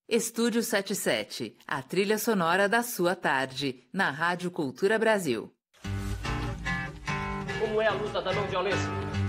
Estúdio 77, a trilha sonora da sua tarde, na Rádio Cultura Brasil. Como é a luta da não violência?